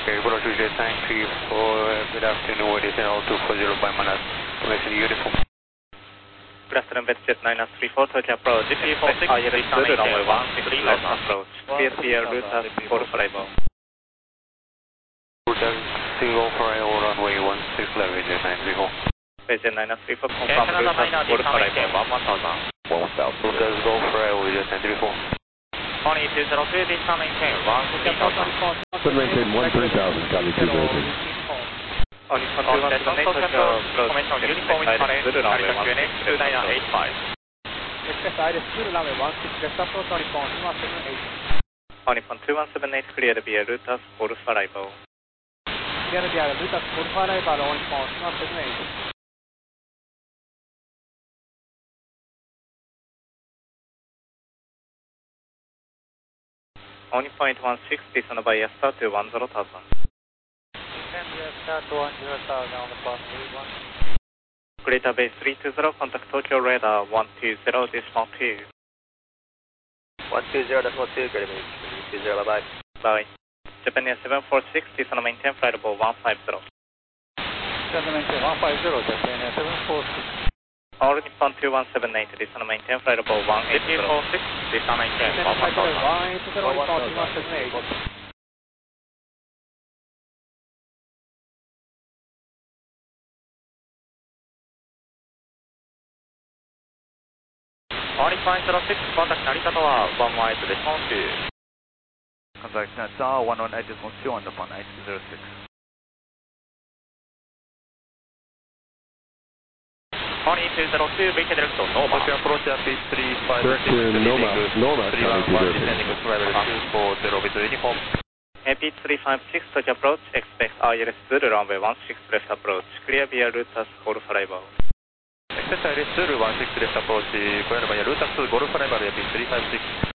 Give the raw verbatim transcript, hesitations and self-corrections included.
Okay, Bravo two Jet nine three four, good afternoon, what is L two four zero by Manas, commencing uniform. Good afternoon, Jet nine three four, Tokyo approach, G P four six, I L S Zulu, runway one six left approach, clear clear, route as for arrival. Route as single for arrival, runway one six left, Jet nine three four. Jet nine three four, confirm route as for arrival, one thousand. One south. Route as go for arrival, Jet nine three four. Tony two zero two, descend maintain, one three thousand. Should maintain one three thousand, copy two zero two. On is control one seven eight, Tokyo approach, uniform is correct, Zulu, runway one six two nine eight five. Express I L S Zulu, runway one six left approach, on is two one seven eight. On is two one seven eight, clear via route as for arrival. Clear via route as for arrival, on is two one seven eight. On point one six, descend by Yasta to one zero thousand. Descend Yasta to one zero thousand on the path three one. Greater base three two zero, contact Tokyo radar one two zero, decimal two. one two zero, decimal two, greater base three two zero, bye bye. Bye. Japan Air seven four six, descend maintain flight level one five zero. Descend maintain one five zero, Japan Air seven four six. All Nippon two one seven eight, descend maintain flight level one eight zero. four six, descend maintain one eight zero, one eight zero, Nippon two one seven eight. On point zero six, contact Narita Tower one one eight decimal two. Contact Narita Tower one one eight decimal two on the one eight zero six. On two zero two, reach direct to Noma. Tokyo approach at P three five Direct six, to Noma, Noma, three one one, descending with level two four zero with the uniform. P three five six, Tokyo approach, expect I L S Zulu, runway one six left approach, clear via route as for arrival. Expect I L S Zulu one six left approach, clear via route as Golf Arrival, P three five six.